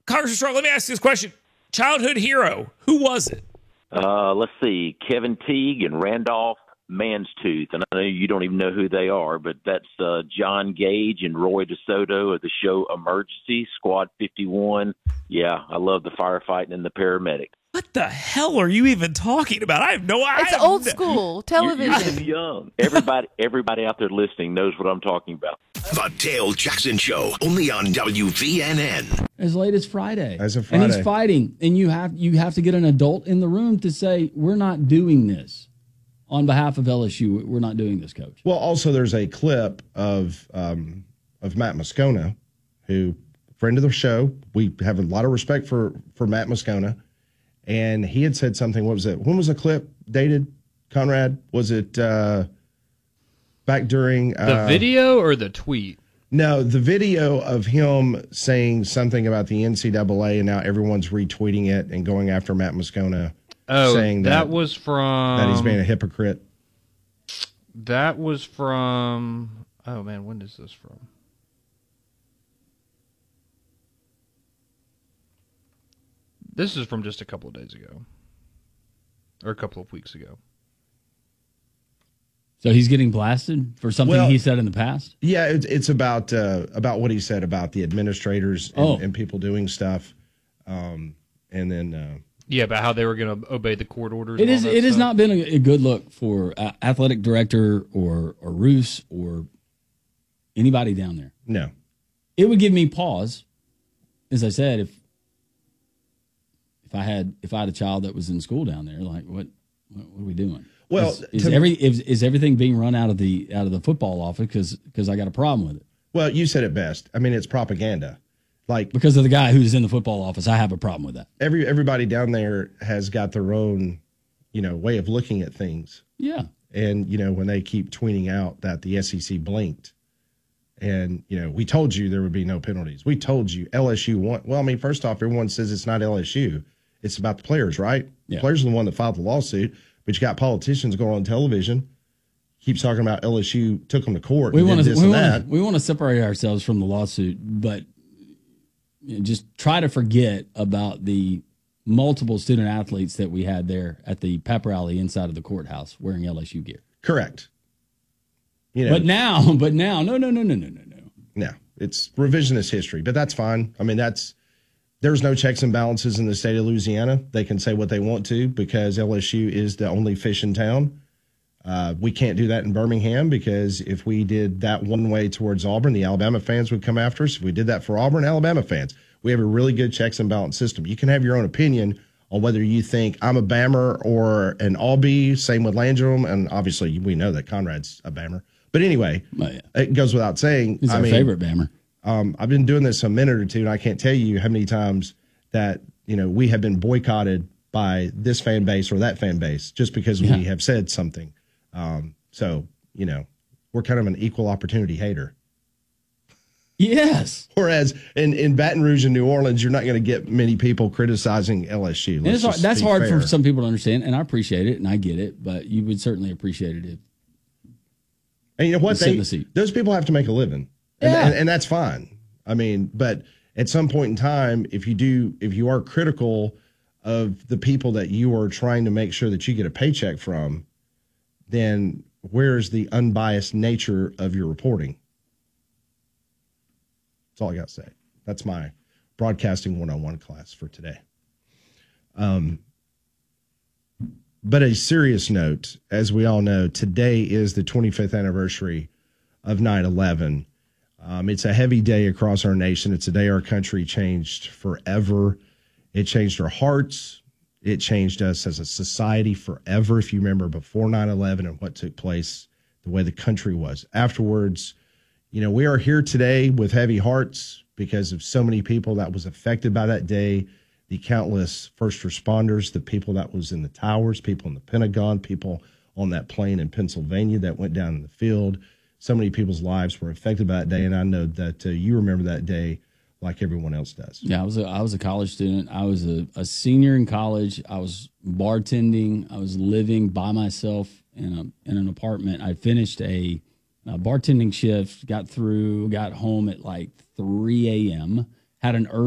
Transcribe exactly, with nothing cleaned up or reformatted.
Congressman Strong, let me ask you this question. Childhood hero, who was it? Uh, let's see, Kevin Teague and Randolph Manstooth. And I know you don't even know who they are, but that's uh, John Gage and Roy DeSoto of the show Emergency, Squad fifty-one. Yeah, I love the firefighting and the paramedic. What the hell are you even talking about? I have no idea. It's old school television. You're, you're young. Everybody, everybody out there listening knows what I'm talking about. The Dale Jackson Show, only on W V N N. As late as Friday. As of Friday. And he's fighting, and you have you have to get an adult in the room to say, we're not doing this. On behalf of L S U, we're not doing this, Coach. Well, also there's a clip of um, of Matt Moscona, who, friend of the show. We have a lot of respect for, for Matt Moscona. And he had said something, what was it? When was the clip dated, Conrad? Was it uh, back during... Uh, the video or the tweet? No, the video of him saying something about the N C double A, and now everyone's retweeting it and going after Matt Moscona. Oh, saying that, that was from... That he's being a hypocrite. That was from... Oh, man, when is this from? This is from just a couple of days ago. Or a couple of weeks ago. So he's getting blasted for something well, he said in the past? Yeah, it's, it's about uh, about what he said about the administrators and, oh. and people doing stuff. Um, and then... Uh, yeah, about how they were going to obey the court orders. It is. It stuff. has not been a, a good look for uh, athletic director or, or Roos or anybody down there. No. It would give me pause, as I said, if if I had if I had a child that was in school down there, like what what, what are we doing? Well, is, is to, every is, is everything being run out of the out of the football office because because I got a problem with it? Well, you said it best. I mean, it's propaganda. Like because of the guy who's in the football office, I have a problem with that. Every everybody down there has got their own, you know, way of looking at things. Yeah. And you know, when they keep tweeting out that the S E C blinked, and you know, we told you there would be no penalties. We told you L S U won. Well, I mean, first off, everyone says it's not L S U. It's about the players, right? Yeah. The players are the one that filed the lawsuit, but you got politicians going on television, keeps talking about L S U took them to court. We want to we want we want to separate ourselves from the lawsuit, but you know, just try to forget about the multiple student athletes that we had there at the pep rally inside of the courthouse wearing L S U gear. Correct. You know, but now, but now, no, no, no, no, no, no, no. No, it's revisionist history, but that's fine. I mean, that's there's no checks and balances in the state of Louisiana. They can say what they want to because L S U is the only fish in town. Uh, we can't do that in Birmingham because if we did that one way towards Auburn, the Alabama fans would come after us. If we did that for Auburn, Alabama fans, we have a really good checks and balance system. You can have your own opinion on whether you think I'm a Bammer or an Albee. Same with Landrum, and obviously we know that Conrad's a Bammer. But anyway, oh, yeah. It goes without saying. He's I our mean, favorite Bammer. Um, I've been doing this a minute or two, and I can't tell you how many times that you know we have been boycotted by this fan base or that fan base just because yeah. we have said something. Um, so you know, we're kind of an equal opportunity hater. Yes. Whereas in, in Baton Rouge and New Orleans, you're not going to get many people criticizing L S U. And it's hard, that's hard fair. for some people to understand, and I appreciate it, and I get it, but you would certainly appreciate it if. And you know what? They, the those people have to make a living, and, yeah. and, and that's fine. I mean, but at some point in time, if you do, if you are critical of the people that you are trying to make sure that you get a paycheck from, then where's the unbiased nature of your reporting? That's all I got to say. That's my broadcasting one-on-one class for today. Um, but a serious note, as we all know, today is the twenty-fifth anniversary of nine eleven. Um, it's a heavy day across our nation. It's a day our country changed forever. It changed our hearts. It changed us as a society forever. If you remember before nine eleven and what took place, the way the country was afterwards. You know, we are here today with heavy hearts because of so many people that was affected by that day, the countless first responders, the people that was in the towers, people in the Pentagon, people on that plane in Pennsylvania that went down in the field. So many people's lives were affected by that day, and I know that uh, you remember that day like everyone else does. Yeah, I was a, I was a college student. I was a, a senior in college. I was bartending. I was living by myself in a in an apartment. I finished a Uh, bartending shift, got through, got home at like three a.m., had an early